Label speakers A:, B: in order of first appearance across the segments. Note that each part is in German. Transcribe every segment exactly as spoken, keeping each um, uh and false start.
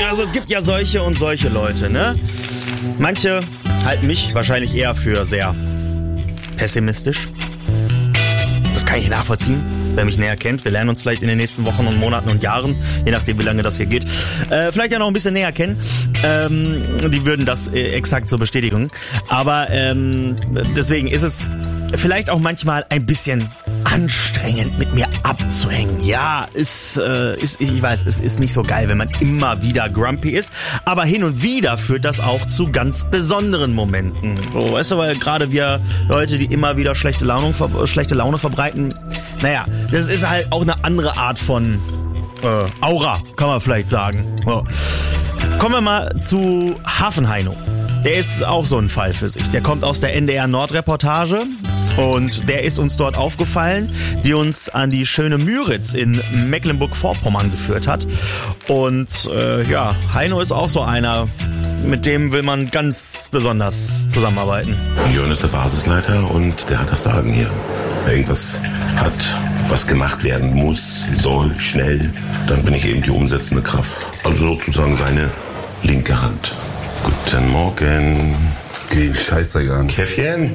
A: Also es gibt ja solche und solche Leute, ne? Manche halten mich wahrscheinlich eher für sehr pessimistisch. Das kann ich nachvollziehen, wer mich näher kennt. Wir lernen uns vielleicht in den nächsten Wochen und Monaten und Jahren, je nachdem wie lange das hier geht, äh, vielleicht ja noch ein bisschen näher kennen. Ähm, die würden das äh, exakt so bestätigen. Aber ähm, deswegen ist es vielleicht auch manchmal ein bisschen anstrengend, mit mir abzuhängen. Ja, ist, äh, ist, ich weiß, es ist nicht so geil, wenn man immer wieder grumpy ist, aber hin und wieder führt das auch zu ganz besonderen Momenten. So, weißt du, weil gerade wir Leute, die immer wieder schlechte Laune, schlechte Laune verbreiten, naja, das ist halt auch eine andere Art von äh, Aura, kann man vielleicht sagen. So. Kommen wir mal zu Hafenheino. Der ist auch so ein Fall für sich. Der kommt aus der N D R Nord-Reportage und der ist uns dort aufgefallen, die uns an die schöne Müritz in Mecklenburg-Vorpommern geführt hat. Und äh, ja, Heino ist auch so einer, mit dem will man ganz besonders zusammenarbeiten.
B: Jörn ist der Basisleiter und der hat das Sagen hier. Wenn irgendwas hat, was gemacht werden muss, soll, schnell, dann bin ich eben die umsetzende Kraft. Also sozusagen seine linke Hand. Guten Morgen.
C: Geh den Scheißdreck an.
B: Käffchen?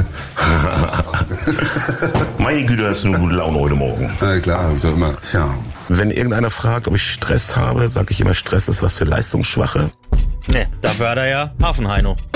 B: Meine Güte, hast du eine gute Laune heute Morgen.
C: Na klar, hab ich doch immer. Ja.
B: Wenn irgendeiner fragt, ob ich Stress habe, sage ich immer, Stress ist was für Leistungsschwache.
A: Ne, dafür hat er ja Hafenheino.